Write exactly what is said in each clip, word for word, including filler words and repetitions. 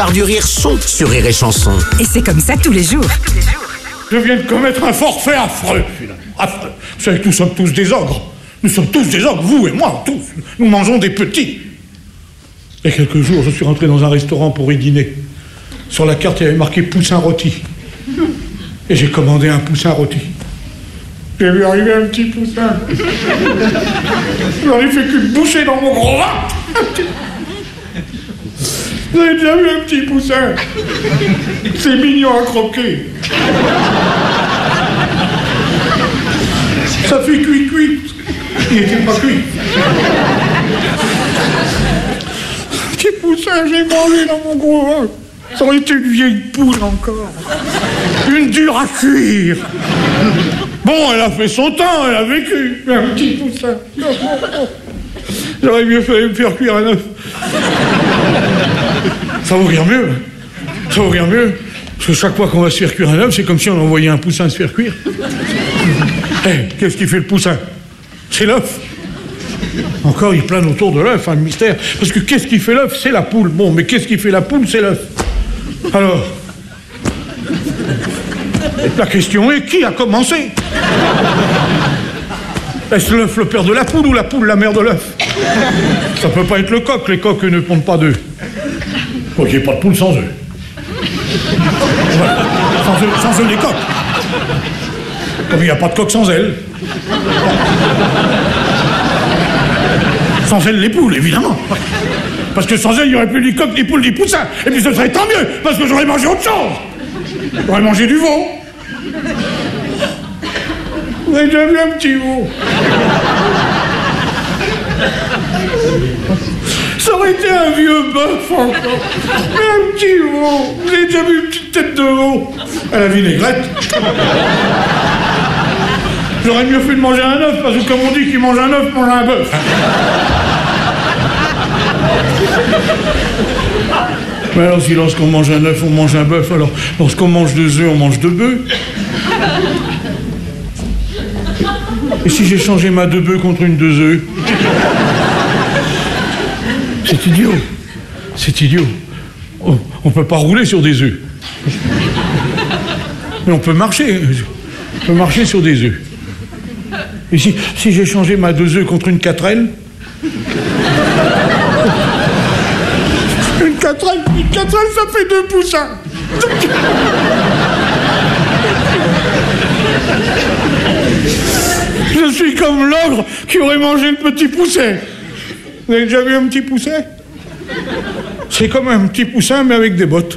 Stars du rire sont sur Rire et Chanson. Et c'est comme ça tous les jours. Je viens de commettre un forfait affreux, finalement. Affreux. Vous savez que nous sommes tous des ogres. Nous sommes tous des ogres, vous et moi, tous. Nous mangeons des petits. Il y a quelques jours, je suis rentré dans un restaurant pour y dîner. Sur la carte, il y avait marqué poussin rôti. Et j'ai commandé un poussin rôti. J'ai vu arriver un petit poussin. J'en ai fait qu'une bouchée dans mon gros ventre. Vous avez déjà vu un petit poussin? C'est mignon à croquer. Ça fait cuit-cuit. Il n'était pas cuit. Petit poussin, j'ai mangé dans mon gros ventre. Ça aurait été une vieille poule encore. Une dure à cuire. Bon, elle a fait son temps, elle a vécu. Mais un petit poussin. J'aurais mieux fait me faire cuire un œuf. Ça vaut rien mieux. Ça vaut rien mieux. Parce que chaque fois qu'on va se faire cuire un œuf, c'est comme si on envoyait un poussin se faire cuire. Hé, hey, qu'est-ce qui fait le poussin? C'est l'œuf. Encore, il plane autour de l'œuf, un mystère. Parce que qu'est-ce qui fait l'œuf? C'est la poule. Bon, mais qu'est-ce qui fait la poule? C'est l'œuf. Alors, la question est, qui a commencé? Est-ce l'œuf le père de la poule ou la poule la mère de l'œuf? Ça peut pas être le coq, les coqs ne pondent pas d'œufs. Faut qu'il n'y ait pas de poule sans œufs. Voilà. Sans œufs, sans œufs les coqs. Comme il n'y a pas de coq sans ailes. Sans ailes les poules, évidemment. Parce que sans ailes, il n'y aurait plus ni coq, ni poule, ni poussin. Et puis ce serait tant mieux, parce que j'aurais mangé autre chose. J'aurais mangé du veau. Vous avez déjà vu un petit veau? Ça aurait été un vieux bœuf encore. Mais un petit veau. Vous avez déjà vu une petite tête de veau? À la vinaigrette. J'aurais mieux fait de manger un œuf, parce que comme on dit qu'il mange un œuf, mange un bœuf. Mais alors si lorsqu'on mange un œuf, on mange un bœuf, alors lorsqu'on mange deux œufs, on mange deux bœufs. Et si j'ai changé ma deux bœufs contre une deux œufs? C'est idiot. C'est idiot. On, on peut pas rouler sur des œufs. Mais on peut marcher. On peut marcher sur des œufs. Et si, si j'ai changé ma deux œufs contre une quatrelle? Une quatrelle, une quatrelle, ça fait deux poussins. Je suis comme l'ogre qui aurait mangé le petit pousset. Vous avez déjà vu un petit pousset? C'est comme un petit poussin, mais avec des bottes.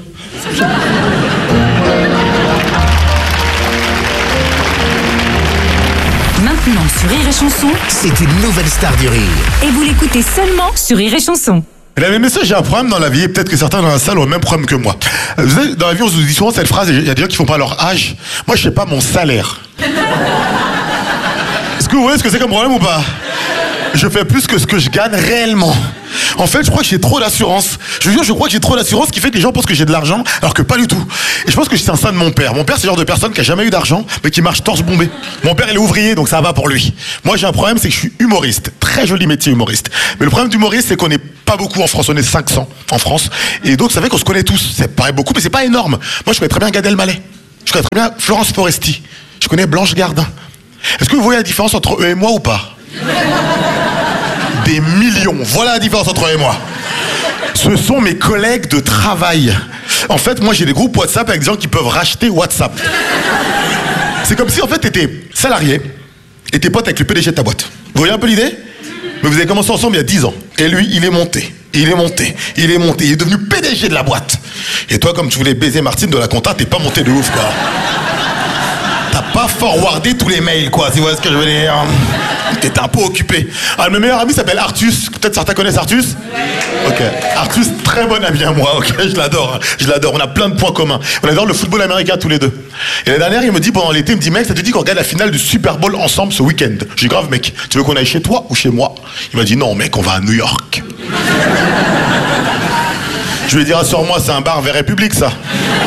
Maintenant sur Rire et Chanson, C'est une nouvelle star du rire. et vous l'écoutez seulement sur Rire et Chanson. Mesdames et messieurs, j'ai un problème dans la vie, et peut-être que certains dans la salle ont le même problème que moi. Vous savez, dans la vie, on se dit souvent cette phrase, il y a des gens qui font pas leur âge. Moi, je sais pas mon salaire. Est-ce que vous voyez ce que c'est comme problème ou pas? Je fais plus que ce que je gagne réellement. En fait, je crois que j'ai trop d'assurance. Je veux dire, je crois que j'ai trop d'assurance, ce qui fait que les gens pensent que j'ai de l'argent, alors que pas du tout. Et je pense que c'est un sein de mon père. Mon père, c'est le genre de personne qui a jamais eu d'argent, mais qui marche torse bombé. Mon père, il est ouvrier, donc ça va pour lui. Moi, j'ai un problème, c'est que je suis humoriste. Très joli métier, humoriste. Mais le problème d'humoriste, c'est qu'on n'est pas beaucoup en France. On est cinq cents en France. Et donc, ça fait qu'on se connaît tous. Ça paraît beaucoup, mais c'est pas énorme. Moi, je connais très bien Gad Elmaleh. Je connais très bien Florence Foresti. Je connais Blanche Gardin. Est-ce que vous voyez la différence entre eux et moi ou pas? Des millions. Voilà la différence entre eux et moi. Ce sont mes collègues de travail. En fait, moi, j'ai des groupes WhatsApp avec des gens qui peuvent racheter WhatsApp. C'est comme si, en fait, t'étais salarié et t'es pote avec le P D G de ta boîte. Vous voyez un peu l'idée? Mais vous avez commencé ensemble il y a dix ans. Et lui, il est monté. Il est monté. Il est monté. Il est devenu P D G de la boîte. Et toi, comme tu voulais baiser Martine de la compta, t'es pas monté de ouf, quoi. T'as pas forwardé tous les mails, quoi, si vous voyez ce que je veux dire. T'étais un peu occupé. Ah, mon meilleur ami s'appelle Artus. Peut-être certains connaissent Artus? Ok. Artus, très bon ami à moi, ok. Je l'adore. Hein. Je l'adore. On a plein de points communs. On adore le football américain tous les deux. Et la dernière, il me dit pendant l'été, il me dit, mec, ça te dit qu'on regarde la finale du Super Bowl ensemble ce week-end? J'ai dit, grave, mec. Tu veux qu'on aille chez toi ou chez moi? Il m'a dit, non, mec, on va à New York. Je lui ai dit, rassure-moi, c'est un bar vers République, ça.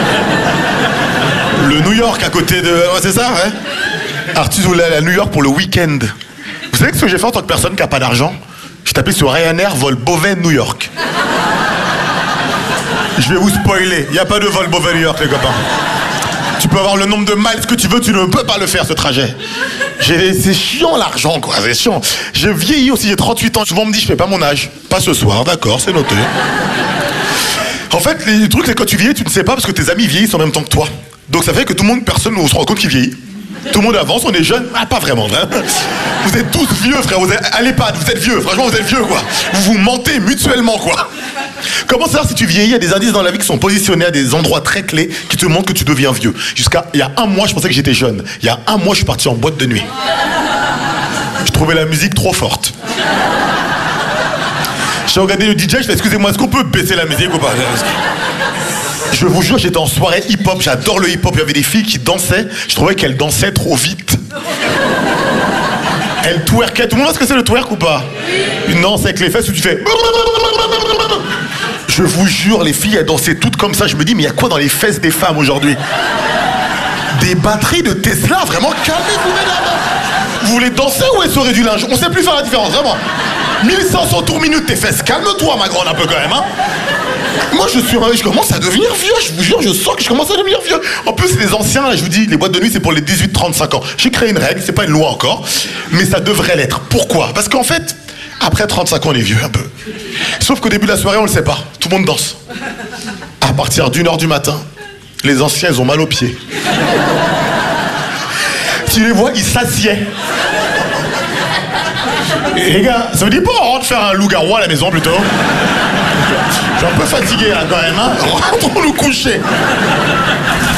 Le New York à côté de... Ouais, c'est ça, ouais. Artus voulait aller à New York pour le week-end. Vous savez ce que j'ai fait en tant que personne qui n'a pas d'argent? J'ai tapé sur Ryanair, vol Beauvais, New York. Je vais vous spoiler. Il n'y a pas de vol New York, les copains. Tu peux avoir le nombre de miles que tu veux, tu ne peux pas le faire, ce trajet. C'est chiant, l'argent, quoi. C'est chiant. Je vieillis aussi, j'ai trente-huit ans. Souvent, on me dit, je fais pas mon âge. Pas ce soir, d'accord, c'est noté. En fait, les trucs, c'est quand tu vieillis, tu ne sais pas parce que tes amis vieillissent en même temps que toi. Donc ça fait que tout le monde, personne ne se rend compte qu'il vieillit. Tout le monde avance, on est jeune. Ah, pas vraiment, hein. Vous êtes tous vieux, frère. Vous êtes à l'EHPAD, vous êtes vieux. Franchement, vous êtes vieux, quoi. Vous vous mentez mutuellement, quoi. Comment savoir si tu vieillis? Il y a des indices dans la vie qui sont positionnés à des endroits très clés qui te montrent que tu deviens vieux. Jusqu'à il y a un mois, je pensais que j'étais jeune. Il y a un mois, je suis parti en boîte de nuit. Je trouvais la musique trop forte. J'ai regardé le D J, je fais excusez-moi, est-ce qu'on peut baisser la musique ou pas? Je vous jure, j'étais en soirée hip-hop, j'adore le hip-hop, il y avait des filles qui dansaient, je trouvais qu'elles dansaient trop vite. Elles twerkaient, tout le monde voit ce que c'est le twerk ou pas? Une danse avec les fesses où tu fais... Je vous jure, les filles, elles dansaient toutes comme ça, je me dis, mais il y a quoi dans les fesses des femmes aujourd'hui? Des batteries de Tesla, vraiment, calmez-vous, mesdames. Vous voulez danser ou essorer du linge? On sait plus faire la différence, vraiment. mille cinq cents tours minute tes fesses, calme-toi, ma grande, un peu quand même, hein. Moi, je suis, je commence à devenir vieux, je vous jure, je sens que je commence à devenir vieux. En plus, les anciens, là, je vous dis, les boîtes de nuit, c'est pour les dix-huit trente-cinq ans. J'ai créé une règle, c'est pas une loi encore, mais ça devrait l'être. Pourquoi? Parce qu'en fait, après trente-cinq ans, on est vieux, un peu. Sauf qu'au début de la soirée, on le sait pas. Tout le monde danse. À partir d'une heure du matin, les anciens, ils ont mal aux pieds. Tu les vois, ils s'assiedent. Et les gars, ça vous dit pas on rentre faire un loup-garou à la maison plutôt? Je suis un peu fatigué là quand même, hein. Rentrons nous coucher.